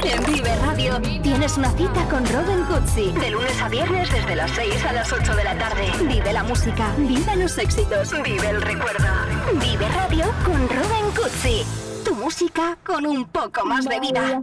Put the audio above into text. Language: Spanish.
En Vive Radio tienes una cita con Robin Cutsi. De lunes a viernes desde las 6 a las 8 de la tarde. Vive la música, vive los éxitos, vive el recuerdo. Vive Radio con Robin Cutsi. Tu música con un poco más de vida.